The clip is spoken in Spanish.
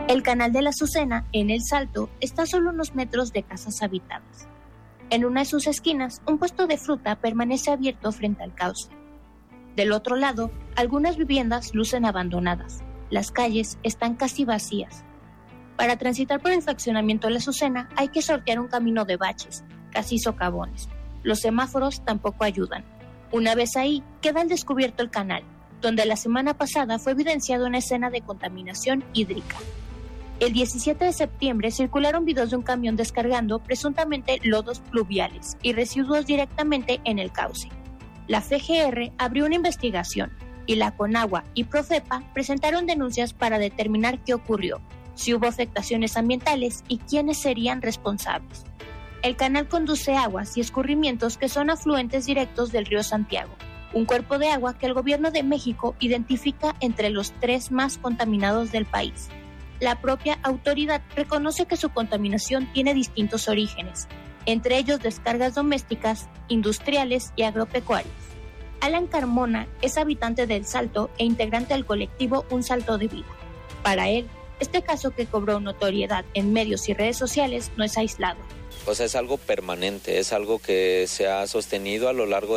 El canal de la Azucena, en El Salto, está a solo unos metros de casas habitadas. En una de sus esquinas, un puesto de fruta permanece abierto frente al cauce. Del otro lado, algunas viviendas lucen abandonadas. Las calles están casi vacías. Para transitar por el fraccionamiento de la Azucena hay que sortear un camino de baches, casi socavones. Los semáforos tampoco ayudan. Una vez ahí, queda al descubierto el canal, donde la semana pasada fue evidenciada una escena de contaminación hídrica. El 17 de septiembre circularon videos de un camión descargando presuntamente lodos pluviales y residuos directamente en el cauce. La FGR abrió una investigación y la Conagua y Profepa presentaron denuncias para determinar qué ocurrió, si hubo afectaciones ambientales y quiénes serían responsables. El canal conduce aguas y escurrimientos que son afluentes directos del río Santiago, un cuerpo de agua que el gobierno de México identifica entre los 3 más contaminados del país. La propia autoridad reconoce que su contaminación tiene distintos orígenes, entre ellos descargas domésticas, industriales y agropecuarias. Alan Carmona es habitante de El Salto e integrante del colectivo Un Salto de Vida. Para él, este caso que cobró notoriedad en medios y redes sociales no es aislado. O sea, es algo permanente, es algo que se ha sostenido a lo largo